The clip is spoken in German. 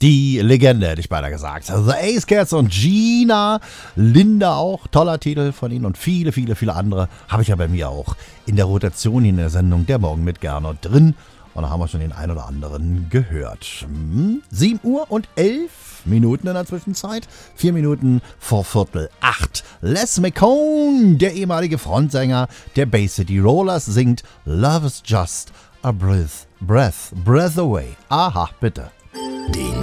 Die Legende, hätte ich beinahe gesagt. The Ace Cats und Gina, Linda auch, toller Titel von ihnen und viele, viele, viele andere habe ich ja bei mir auch in der Rotation in der Sendung Der Morgen mit Gernot drin. Und da haben wir schon den ein oder anderen gehört. 7 Uhr und 11 Minuten in der Zwischenzeit. 4 Minuten vor 7:45. Les McCone, der ehemalige Frontsänger der Bay City Rollers, singt Love is just a breath away. Aha, bitte. Die